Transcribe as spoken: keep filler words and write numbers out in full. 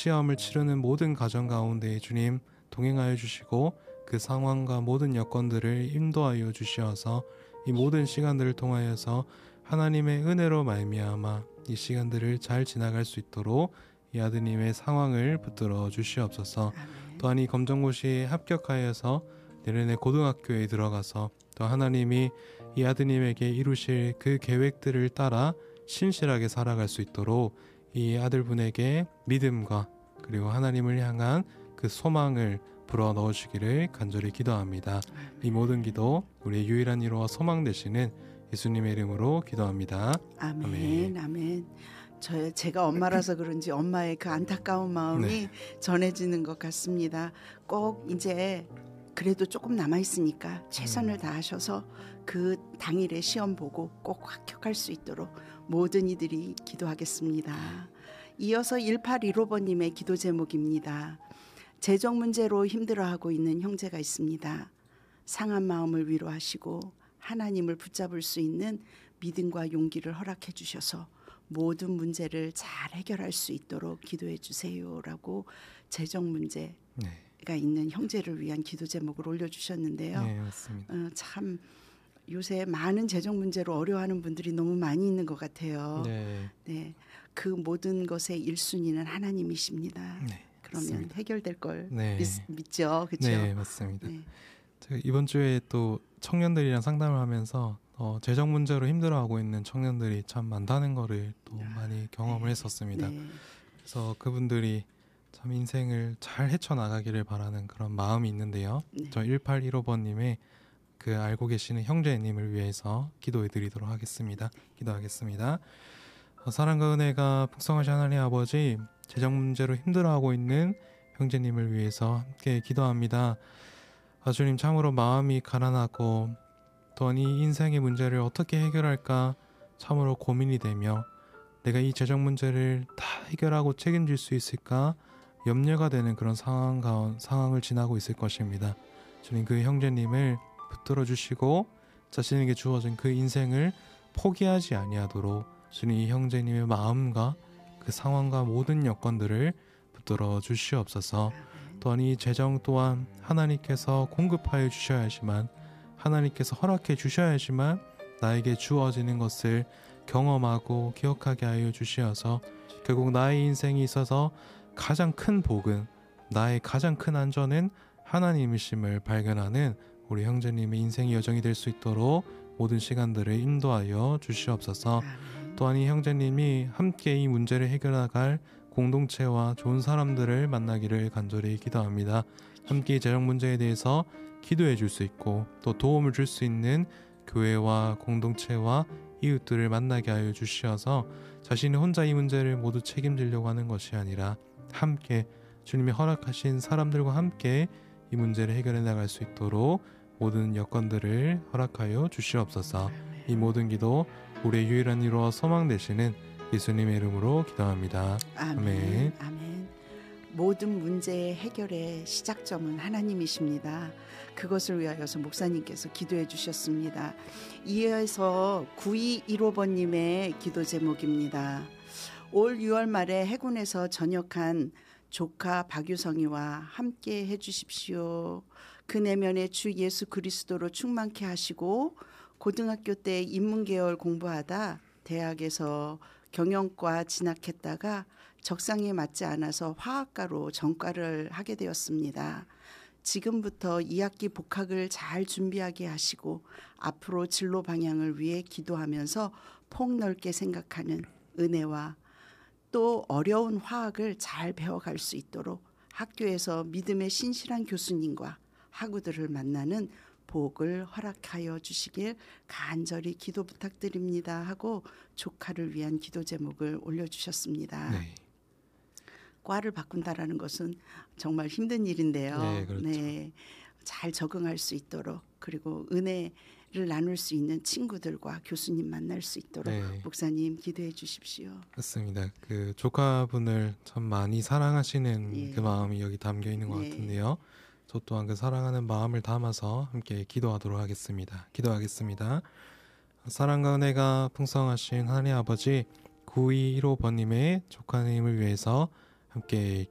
시험을 치르는 모든 과정 가운데 주님 동행하여 주시고 그 상황과 모든 여건들을 인도하여 주시어서 이 모든 시간들을 통하여서 하나님의 은혜로 말미암아 이 시간들을 잘 지나갈 수 있도록 이 아드님의 상황을 붙들어 주시옵소서. 아멘. 또한 이 검정고시에 합격하여서 내년에 고등학교에 들어가서 또 하나님이 이 아드님에게 이루실 그 계획들을 따라 신실하게 살아갈 수 있도록 이 아들분에게 믿음과 그리고 하나님을 향한 그 소망을 불어 넣으시기를 간절히 기도합니다. 이 모든 기도 우리의 유일한 위로와 소망 되시는 예수님의 이름으로 기도합니다. 아멘. 아멘. 아멘. 저 제가 엄마라서 그런지 엄마의 그 안타까운 마음이 네. 전해지는 것 같습니다. 꼭 이제 그래도 조금 남아 있으니까 최선을 다하셔서 그 당일에 시험 보고 꼭 합격할 수 있도록 모든 이들이 기도하겠습니다. 이어서 일팔일오 번님의 기도 제목입니다. 재정 문제로 힘들어하고 있는 형제가 있습니다. 상한 마음을 위로하시고 하나님을 붙잡을 수 있는 믿음과 용기를 허락해 주셔서 모든 문제를 잘 해결할 수 있도록 기도해 주세요라고 재정 문제가 네. 있는 형제를 위한 기도 제목을 올려주셨는데요. 네, 맞습니다. 어, 참 요새 많은 재정 문제로 어려워하는 분들이 너무 많이 있는 것 같아요. 네. 네, 그 모든 것의 일 순위는 하나님이십니다. 네, 그러면 맞습니다. 해결될 걸 네. 믿, 믿죠, 그렇죠? 네, 맞습니다. 네. 제가 이번 주에 또 청년들이랑 상담을 하면서 어, 재정 문제로 힘들어하고 있는 청년들이 참 많다는 거를 또 많이 경험을 네. 했었습니다. 네. 그래서 그분들이 참 인생을 잘 헤쳐나가기를 바라는 그런 마음이 있는데요. 네. 저 일팔일오 번님의 그 알고 계시는 형제님을 위해서 기도해 드리도록 하겠습니다. 기도하겠습니다. 어, 사랑과 은혜가 풍성하신 하나님 아버지, 재정 문제로 힘들어하고 있는 형제님을 위해서 함께 기도합니다. 아, 주님, 참으로 마음이 가난하고 또한 이 인생의 문제를 어떻게 해결할까 참으로 고민이 되며 내가 이 재정 문제를 다 해결하고 책임질 수 있을까 염려가 되는 그런 상황 가운, 상황을 지나고 있을 것입니다. 주님, 그 형제님을 붙들어 주시고 자신에게 주어진 그 인생을 포기하지 아니하도록 주님, 이 형제님의 마음과 그 상황과 모든 여건들을 붙들어 주시옵소서. 또한 이 재정 또한 하나님께서 공급하여 주셔야 하지만 하나님께서 허락해 주셔야지만 나에게 주어지는 것을 경험하고 기억하게 하여 주시어서 결국 나의 인생에 있어서 가장 큰 복은, 나의 가장 큰 안전은 하나님이심을 발견하는 우리 형제님의 인생의 여정이 될 수 있도록 모든 시간들을 인도하여 주시옵소서. 또한 이 형제님이 함께 이 문제를 해결해갈 공동체와 좋은 사람들을 만나기를 간절히 기도합니다. 함께 재정 문제에 대해서 기도해 줄 수 있고 또 도움을 줄 수 있는 교회와 공동체와 이웃들을 만나게 하여 주시어서 자신이 혼자 이 문제를 모두 책임지려고 하는 것이 아니라 함께 주님이 허락하신 사람들과 함께 이 문제를 해결해 나갈 수 있도록 모든 여건들을 허락하여 주시옵소서. 이 모든 기도 우리의 유일한 위로와 소망 되시는 예수님의 이름으로 기도합니다. 아멘. 아멘. 아멘. 모든 문제의 해결의 시작점은 하나님이십니다. 그것을 위하여서 목사님께서 기도해 주셨습니다. 이어서 구이일오 번님의 기도 제목입니다. 올 유월 말에 해군에서 전역한 조카 박유성이와 함께 해주십시오. 그 내면에 주 예수 그리스도로 충만케 하시고 고등학교 때 인문계열 공부하다 대학에서 경영과 진학했다가 적성에 맞지 않아서 화학과로 전과를 하게 되었습니다. 지금부터 이 학기 복학을 잘 준비하게 하시고 앞으로 진로 방향을 위해 기도하면서 폭넓게 생각하는 은혜와 또 어려운 화학을 잘 배워갈 수 있도록 학교에서 믿음의 신실한 교수님과 학우들을 만나는 복을 허락하여 주시길 간절히 기도 부탁드립니다 하고 조카를 위한 기도 제목을 올려주셨습니다. 네. 과를 바꾼다라는 것은 정말 힘든 일인데요. 네, 그렇죠. 네, 잘 적응할 수 있도록 그리고 은혜를 나눌 수 있는 친구들과 교수님 만날 수 있도록 네. 목사님 기도해 주십시오. 맞습니다. 그 조카분을 참 많이 사랑하시는 예. 그 마음이 여기 담겨 있는 것 네. 같은데요. 저 또한 그 사랑하는 마음을 담아서 함께 기도하도록 하겠습니다. 기도하겠습니다. 사랑과 은혜가 풍성하신 하나님 아버지, 구이일오 번님의 조카님을 위해서 함께